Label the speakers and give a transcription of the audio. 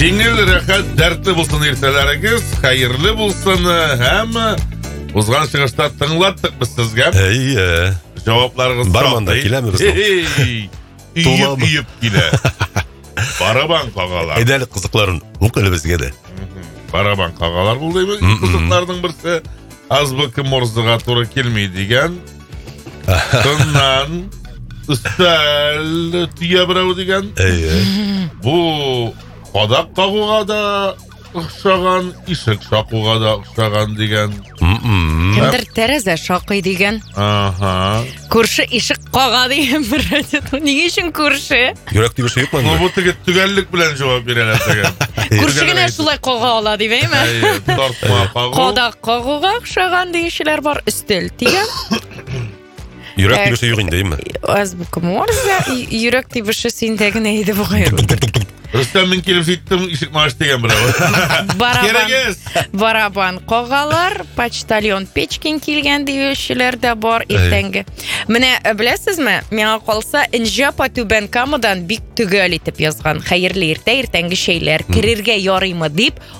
Speaker 1: Жеңіл, рахат, дәртлі болсын ертелеріңіз, қайырлы болсын, һәм ұзған шығышта тыңлаттық біз сізге. Жауапларыңыз
Speaker 2: барманда келемі біз?
Speaker 1: Үйіп келе. Барабан қағалар.
Speaker 2: Әдәлі қызықларын ұқылы бізге де.
Speaker 1: Барабан қағалар бұл дейміз. Қызықтардың бірісі азбықы морзыға туры келмей деген. Тыңнан үстәл түйе бірау деген. Бұл қадақ қағуға да ұқшаған, ишік шақуға да ұқшаған деген.
Speaker 3: Кімдір тәрізі шақой деген. Көрші ишік қаға деген бір радио. Неге үшін көрші?
Speaker 2: Юректі бір шейіп мәңгі?
Speaker 1: Бұл тіге түгәлік білән жауап берелі деген.
Speaker 3: Көршігіне шулай қаға ала дейбей ме?
Speaker 1: Тартма қағу.
Speaker 3: Қадақ қағуға ұқшаған дегешілер бар. Үстел тиген.
Speaker 2: Юрек тибіші юғын дейм ме?
Speaker 3: Азбықы морза, юрек тибіші сендегі нейді бұғай.
Speaker 1: Рүстем мен келіп сөйттім, ишік мағаш деген
Speaker 3: барабан қоғалар, почтальон Печкин келген деушілер де бар ертеңгі. Міне, білесіз ме, меңа қолса Инжапа Түбен Камадан бик түгел етіп язған. Хайырлы ертеңгі шейлер кірерге яраймы деп